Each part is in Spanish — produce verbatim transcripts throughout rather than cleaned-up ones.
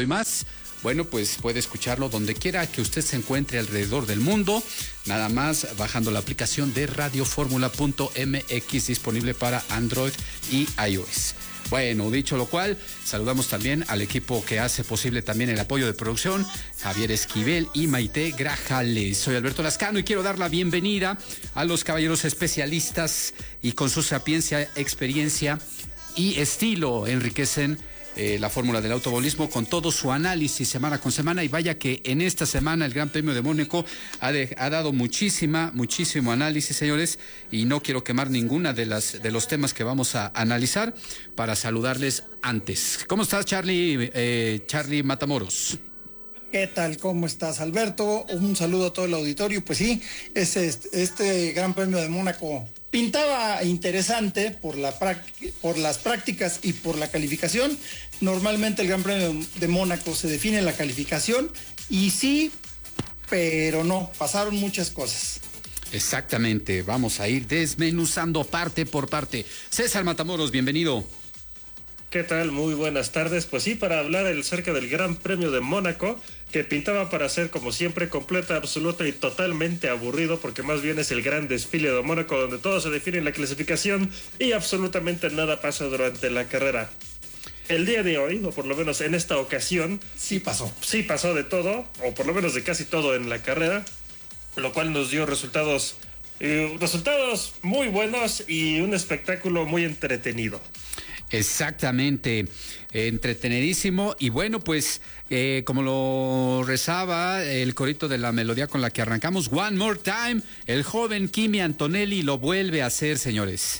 y más, bueno, pues puede escucharlo donde quiera que usted se encuentre alrededor del mundo, nada más bajando la aplicación de radioformula punto m x, disponible para Android y iOS. Bueno, dicho lo cual, saludamos también al equipo que hace posible también el apoyo de producción, Javier Esquivel y Maite Grajales. Soy Alberto Lascano y quiero dar la bienvenida a los caballeros especialistas y con su sapiencia, experiencia y estilo enriquecen eh, la fórmula del automovilismo con todo su análisis semana con semana. Y vaya que en esta semana el Gran Premio de Mónaco ha, de, ha dado muchísima, muchísimo análisis, señores, y no quiero quemar ninguna de las de los temas que vamos a analizar para saludarles antes. ¿Cómo estás, Charlie, eh, Charlie Matamoros? ¿Qué tal? ¿Cómo estás, Alberto? Un saludo a todo el auditorio. Pues sí, este, este Gran Premio de Mónaco pintaba interesante por, la, por las prácticas y por la calificación. Normalmente el Gran Premio de Mónaco se define en la calificación y sí, pero no, pasaron muchas cosas. Exactamente, vamos a ir desmenuzando parte por parte. César Matamoros, bienvenido. ¿Qué tal? Muy buenas tardes. Pues sí, para hablar acerca del Gran Premio de Mónaco, que pintaba para ser, como siempre, completa, absoluta y totalmente aburrido, porque más bien es el gran desfile de Mónaco, donde todo se define en la clasificación y absolutamente nada pasa durante la carrera. El día de hoy, o por lo menos en esta ocasión, sí pasó. Sí pasó de todo, o por lo menos de casi todo en la carrera, lo cual nos dio resultados, eh, resultados muy buenos y un espectáculo muy entretenido. Exactamente, entretenidísimo. Y bueno, pues eh, como lo rezaba el corito de la melodía con la que arrancamos, One More Time, el joven Kimi Antonelli lo vuelve a hacer, señores.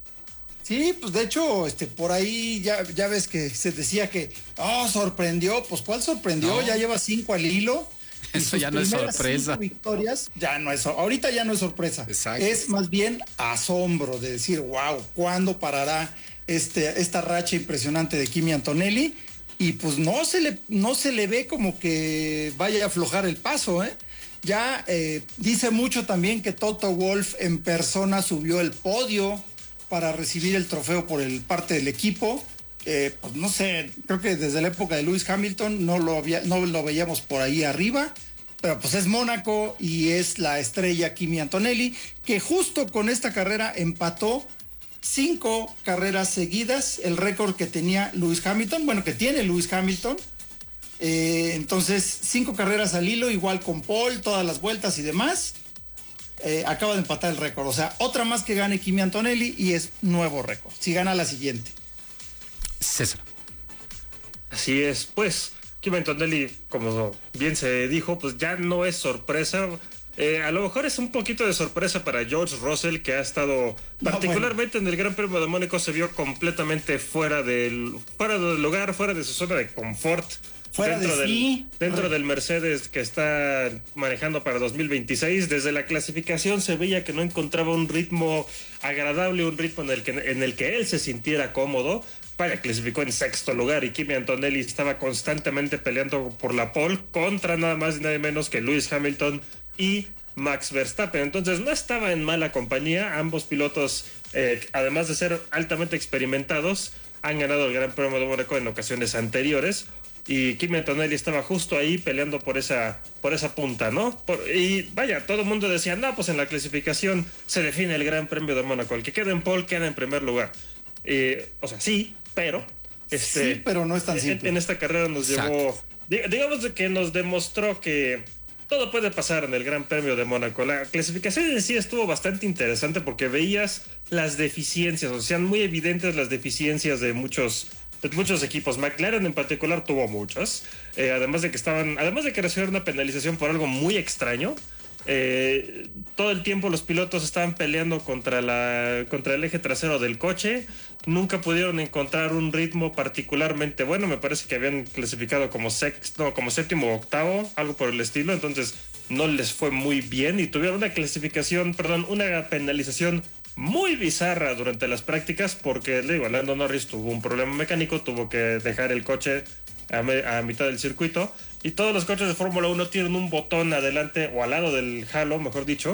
Sí, pues de hecho, este, por ahí ya, ya ves que se decía que, oh, sorprendió. Pues ¿cuál sorprendió? No. Ya lleva cinco al hilo. Eso ya no es sorpresa. Victorias, ya no es, ahorita ya no es sorpresa. Exacto. Es más bien asombro de decir, wow, ¿cuándo parará este, esta racha impresionante de Kimi Antonelli? Y pues no se le, no se le ve como que vaya a aflojar el paso, ¿eh? Ya eh, dice mucho también que Toto Wolff en persona subió el podio para recibir el trofeo por el parte del equipo. Eh, pues no sé, creo que desde la época de Lewis Hamilton no lo, había, no lo veíamos por ahí arriba, pero pues es Mónaco y es la estrella Kimi Antonelli, que justo con esta carrera empató cinco carreras seguidas, el récord que tenía Lewis Hamilton, bueno, que tiene Lewis Hamilton. Eh, entonces, cinco carreras al hilo, igual con Paul, todas las vueltas y demás. Eh, acaba de empatar el récord, o sea, otra más que gane Kimi Antonelli y es nuevo récord, si gana la siguiente. César. Así es, pues Kimi Antonelli, como bien se dijo, pues ya no es sorpresa. Eh, a lo mejor es un poquito de sorpresa para George Russell, que ha estado no, particularmente bueno. en el Gran Premio de Mónaco, se vio completamente fuera del, fuera del lugar, fuera de su zona de confort. Fuera dentro de del, sí. Dentro del Mercedes que está manejando para dos mil veintiséis, desde la clasificación se veía que no encontraba un ritmo agradable, un ritmo en el que, en el que él se sintiera cómodo. Vaya, clasificó en sexto lugar y Kimi Antonelli estaba constantemente peleando por la pole contra nada más y nada menos que Lewis Hamilton y Max Verstappen. Entonces no estaba en mala compañía. Ambos pilotos, eh, además de ser altamente experimentados, han ganado el Gran Premio de Mónaco en ocasiones anteriores. Y Kimi Antonelli estaba justo ahí peleando por esa, por esa punta, ¿no? Por, y vaya, todo el mundo decía, no, pues en la clasificación se define el Gran Premio de Mónaco. El que queda en pole queda en primer lugar. Eh, o sea, sí, pero... Este, sí, pero no es tan simple. En, en esta carrera nos llevó... Digamos que nos demostró que todo puede pasar en el Gran Premio de Mónaco. La clasificación en sí estuvo bastante interesante porque veías las deficiencias, o sea, muy evidentes las deficiencias de muchos... muchos equipos. McLaren en particular tuvo muchas, eh, además de que estaban, además de que recibieron una penalización por algo muy extraño. Eh, todo el tiempo los pilotos estaban peleando contra la contra el eje trasero del coche, nunca pudieron encontrar un ritmo particularmente bueno. Me parece que habían clasificado como sexto, como séptimo o octavo, algo por el estilo. Entonces no les fue muy bien y tuvieron una clasificación, perdón, una penalización muy bizarra durante las prácticas, porque le digo, Lando Norris tuvo un problema mecánico, tuvo que dejar el coche a, me, a mitad del circuito, y todos los coches de Fórmula uno tienen un botón adelante o al lado del halo, mejor dicho,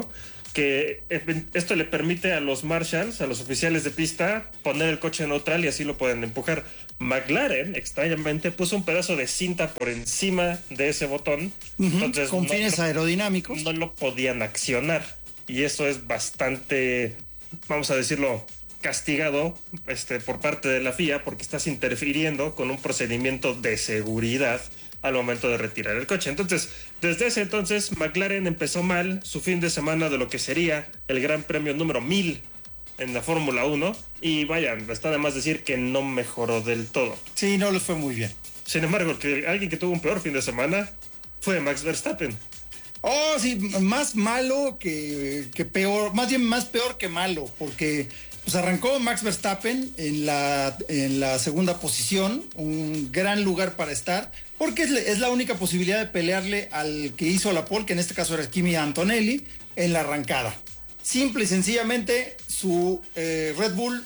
que esto le permite a los marshals, a los oficiales de pista, poner el coche neutral y así lo pueden empujar. McLaren, extrañamente, puso un pedazo de cinta por encima de ese botón. Uh-huh, entonces con no, fines no, aerodinámicos. No lo podían accionar. Y eso es bastante, vamos a decirlo, castigado este, por parte de la F I A, porque estás interfiriendo con un procedimiento de seguridad al momento de retirar el coche. Entonces, desde ese entonces, McLaren empezó mal su fin de semana de lo que sería el Gran Premio número mil en la Fórmula uno. Y vayan, está de más decir que no mejoró del todo. Sí, no les fue muy bien. Sin embargo, que alguien que tuvo un peor fin de semana fue Max Verstappen. Oh, sí, más malo que, que peor, más bien más peor que malo, porque pues arrancó Max Verstappen en la, en la segunda posición, un gran lugar para estar, porque es, es la única posibilidad de pelearle al que hizo la pole, que en este caso era Kimi Antonelli, en la arrancada. Simple y sencillamente, su eh, Red Bull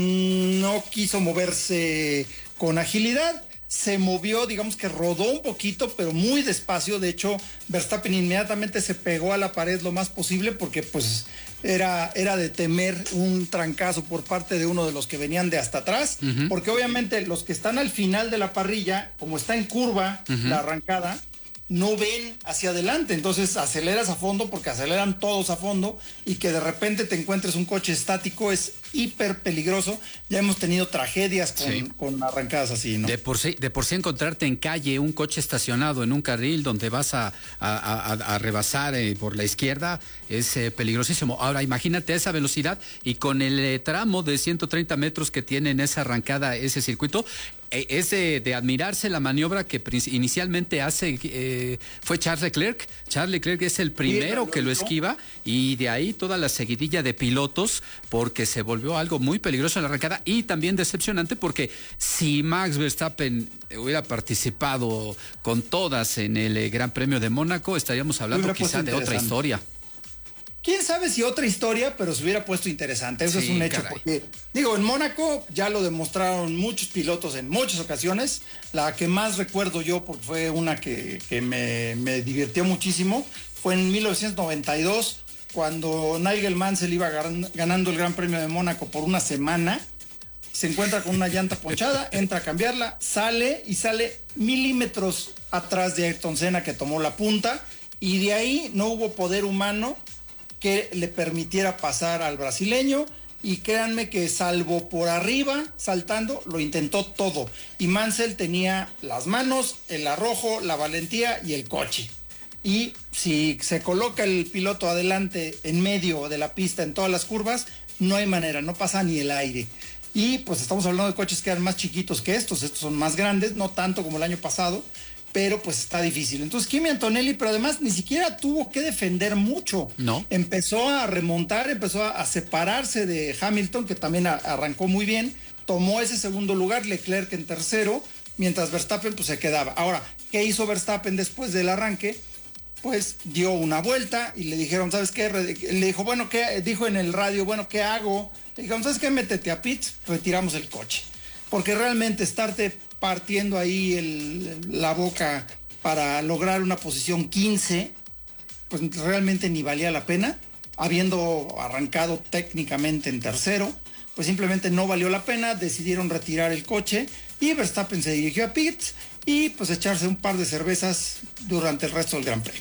no quiso moverse con agilidad. Se movió, digamos que rodó un poquito, pero muy despacio. De hecho, Verstappen inmediatamente se pegó a la pared lo más posible porque pues era, era de temer un trancazo por parte de uno de los que venían de hasta atrás, uh-huh. porque obviamente los que están al final de la parrilla, como está en curva uh-huh. la arrancada, no ven hacia adelante, entonces aceleras a fondo porque aceleran todos a fondo y que de repente te encuentres un coche estático es hiper peligroso. Ya hemos tenido tragedias con, sí. con arrancadas así, ¿no? De por sí, de por sí encontrarte en calle un coche estacionado en un carril donde vas a, a, a, a rebasar eh, por la izquierda es eh, peligrosísimo. Ahora imagínate esa velocidad y con el eh, tramo de ciento treinta metros que tiene en esa arrancada ese circuito. Es de, de admirarse la maniobra que inicialmente hace, eh, fue Charles Leclerc. Charles Leclerc es el primero sí, que lo esquiva y de ahí toda la seguidilla de pilotos porque se volvió algo muy peligroso en la arrancada y también decepcionante porque si Max Verstappen hubiera participado con todas en el eh, Gran Premio de Mónaco, estaríamos hablando quizá de otra historia. Quién sabe si otra historia, pero se hubiera puesto interesante. Eso sí, es un hecho. Caray. Porque, digo, en Mónaco ya lo demostraron muchos pilotos en muchas ocasiones. La que más recuerdo yo, porque fue una que, que me, me divirtió muchísimo, fue en mil novecientos noventa y dos, cuando Nigel Mansell iba ganando el Gran Premio de Mónaco por una semana. Se encuentra con una llanta ponchada, entra a cambiarla, sale y sale milímetros atrás de Ayrton Senna, que tomó la punta. Y de ahí no hubo poder humano que le permitiera pasar al brasileño y créanme que salvo por arriba saltando lo intentó todo y Mansell tenía las manos, el arrojo, la valentía y el coche y si se coloca el piloto adelante en medio de la pista en todas las curvas no hay manera, no pasa ni el aire y pues estamos hablando de coches que eran más chiquitos que estos, estos son más grandes, no tanto como el año pasado, pero pues está difícil. Entonces Kimi Antonelli, pero además ni siquiera tuvo que defender mucho. No. Empezó a remontar, empezó a, a separarse de Hamilton, que también a, arrancó muy bien, tomó ese segundo lugar, Leclerc en tercero, mientras Verstappen pues se quedaba. Ahora, ¿qué hizo Verstappen después del arranque? Pues dio una vuelta y le dijeron, ¿sabes qué? Le dijo, bueno, ¿qué? Dijo en el radio, bueno, ¿qué hago? Le dijeron, ¿sabes qué? Métete a pits, retiramos el coche. Porque realmente estarte partiendo ahí el, la boca para lograr una posición quince, pues realmente ni valía la pena, habiendo arrancado técnicamente en tercero, pues simplemente no valió la pena, decidieron retirar el coche y Verstappen se dirigió a pits y pues echarse un par de cervezas durante el resto del Gran Premio.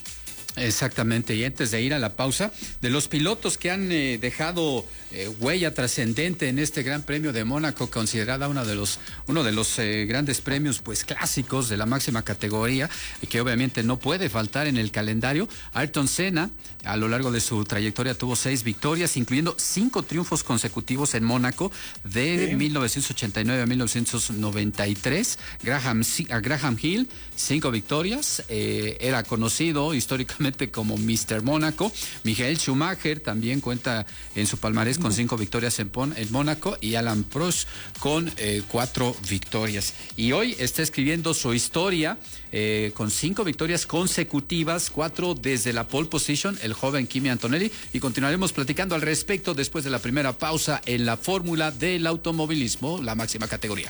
Exactamente, y antes de ir a la pausa, de los pilotos que han eh, dejado eh, huella trascendente en este Gran Premio de Mónaco, considerada uno de los, uno de los eh, grandes premios pues clásicos de la máxima categoría, y que obviamente no puede faltar en el calendario, Ayrton Senna, a lo largo de su trayectoria tuvo seis victorias, incluyendo cinco triunfos consecutivos en Mónaco, de sí. mil novecientos ochenta y nueve a mil novecientos noventa y tres, Graham, Graham Hill, cinco victorias, eh, era conocido históricamente como mister Mónaco. Michael Schumacher también cuenta en su palmarés con cinco victorias en, en Mónaco y Alan Prost con eh, cuatro victorias. Y hoy está escribiendo su historia eh, con cinco victorias consecutivas, cuatro desde la pole position, el joven Kimi Antonelli, y continuaremos platicando al respecto después de la primera pausa en la fórmula del automovilismo, la máxima categoría.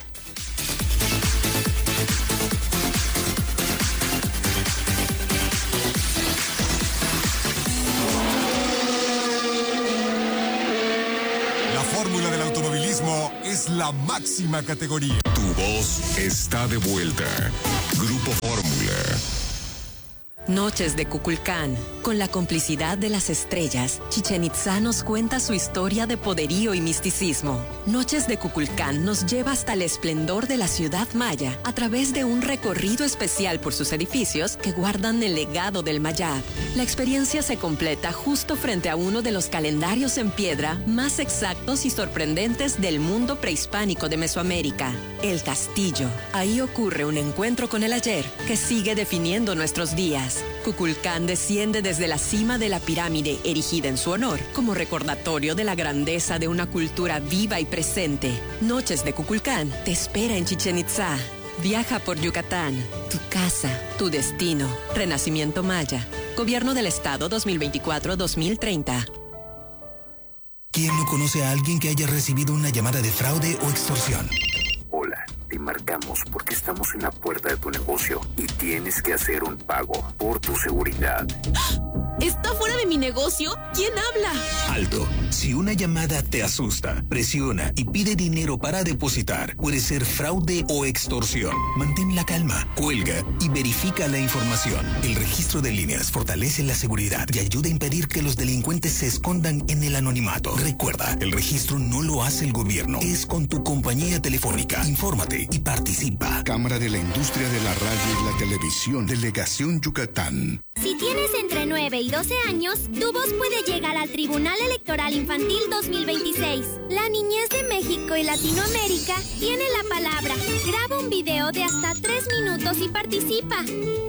es la máxima categoría. Tu voz está de vuelta. Grupo Fórmula. Noches de Kukulcán. Con la complicidad de las estrellas, Chichén Itzá nos cuenta su historia de poderío y misticismo. Noches de Kukulcán nos lleva hasta el esplendor de la ciudad maya a través de un recorrido especial por sus edificios que guardan el legado del Mayab. La experiencia se completa justo frente a uno de los calendarios en piedra más exactos y sorprendentes del mundo prehispánico de Mesoamérica, el Castillo. Ahí ocurre un encuentro con el ayer que sigue definiendo nuestros días. Kukulcán desciende desde la cima de la pirámide erigida en su honor, como recordatorio de la grandeza de una cultura viva y presente. Noches de Kukulcán te espera en Chichén Itzá. Viaja por Yucatán, tu casa, tu destino. Renacimiento Maya. Gobierno del Estado dos mil veinticuatro a dos mil treinta. ¿Quién no conoce a alguien que haya recibido una llamada de fraude o extorsión? Hola, te marcamos porque estamos en la puerta de tu negocio y tienes que hacer un pago por tu seguridad. ¿Está fuera de mi negocio? ¿Quién habla? Alto. Si una llamada te asusta, presiona y pide dinero para depositar, puede ser fraude o extorsión. Mantén la calma, cuelga y verifica la información. El registro de líneas fortalece la seguridad y ayuda a impedir que los delincuentes se escondan en el anonimato. Recuerda, el registro no lo hace el gobierno, es con tu compañía telefónica. Infórmate y participa. Cámara de la Industria de la Radio y la Televisión, Delegación Yucatán. Si tienes entre nueve y doce años, tu voz puede llegar al Tribunal Electoral Infantil dos mil veintiséis. La niñez de México y Latinoamérica tiene la palabra. Graba un video de hasta tres minutos y participa.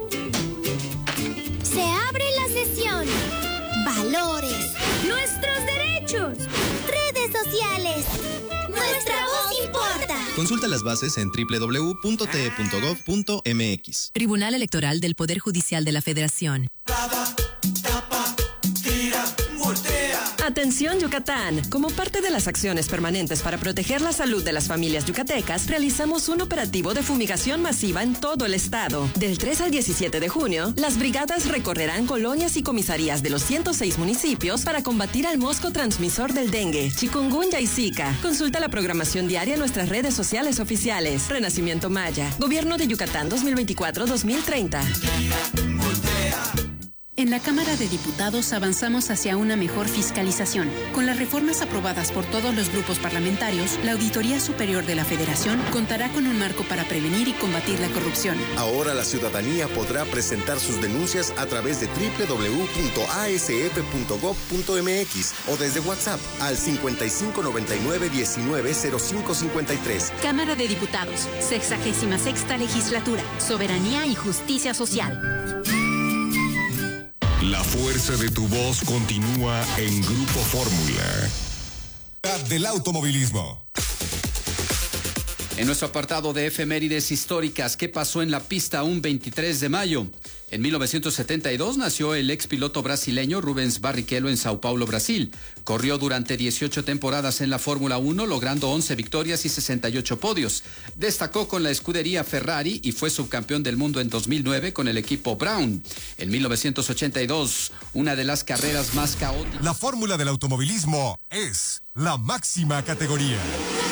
Se abre la sesión. Valores. Nuestros derechos. Redes sociales. Nuestra voz importa. Consulta las bases en doble u doble u doble u punto t e punto gov punto m x. Tribunal Electoral del Poder Judicial de la Federación. Atención Yucatán. Como parte de las acciones permanentes para proteger la salud de las familias yucatecas, realizamos un operativo de fumigación masiva en todo el estado. Del tres al diecisiete de junio, las brigadas recorrerán colonias y comisarías de los ciento seis municipios para combatir al mosco transmisor del dengue, chikungunya y zika. Consulta la programación diaria en nuestras redes sociales oficiales. Renacimiento Maya. Gobierno de Yucatán dos mil veinticuatro a dos mil treinta. En la Cámara de Diputados avanzamos hacia una mejor fiscalización. Con las reformas aprobadas por todos los grupos parlamentarios, la Auditoría Superior de la Federación contará con un marco para prevenir y combatir la corrupción. Ahora la ciudadanía podrá presentar sus denuncias a través de doble u doble u doble u punto a s f punto gov punto m x o desde WhatsApp al cincuenta y cinco noventa y nueve diecinueve cero cinco cincuenta y tres. Cámara de Diputados, sexagésima sexta legislatura, Soberanía y Justicia Social. La fuerza de tu voz continúa en Grupo Fórmula. Del automovilismo. En nuestro apartado de efemérides históricas, ¿qué pasó en la pista un veintitrés de mayo? En mil novecientos setenta y dos nació el ex piloto brasileño Rubens Barrichello en Sao Paulo, Brasil. Corrió durante dieciocho temporadas en la Fórmula uno, logrando once victorias y sesenta y ocho podios. Destacó con la escudería Ferrari y fue subcampeón del mundo en dos mil nueve con el equipo Brown. En mil novecientos ochenta y dos, una de las carreras más caóticas. La fórmula del automovilismo es la máxima categoría.